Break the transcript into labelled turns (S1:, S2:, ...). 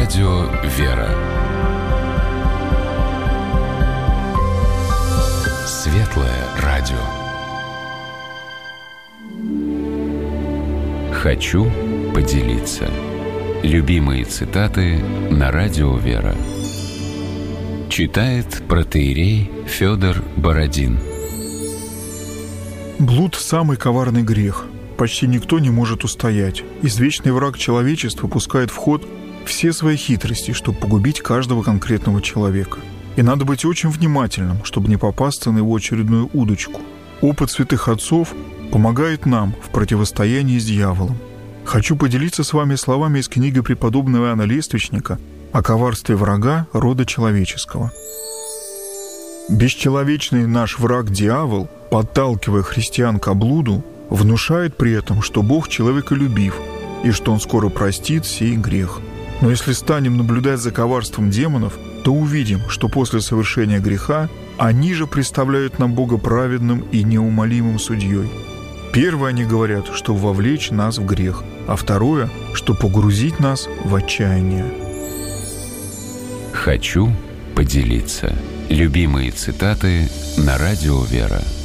S1: радио «Вера». Светлое радио. Хочу поделиться. Любимые цитаты на радио «Вера». Читает протоиерей Федор Бородин.
S2: Блуд – самый коварный грех. Почти никто не может устоять. Извечный враг человечества пускает в ход все свои хитрости, чтобы погубить каждого конкретного человека. И надо быть очень внимательным, чтобы не попасться на его очередную удочку. Опыт святых отцов помогает нам в противостоянии с дьяволом. Хочу поделиться с вами словами из книги преподобного Иоанна Лествичника о коварстве врага рода человеческого. Бесчеловечный наш враг дьявол, подталкивая христиан к блуду, внушает при этом, что Бог человеколюбив и что Он скоро простит сей грех. Но если станем наблюдать за коварством демонов, то увидим, что после совершения греха они же представляют нам Бога праведным и неумолимым судьей. Первое, они говорят, что вовлечь нас в грех, а второе, что погрузить нас в отчаяние.
S1: Хочу поделиться. Любимые цитаты на радио «Вера».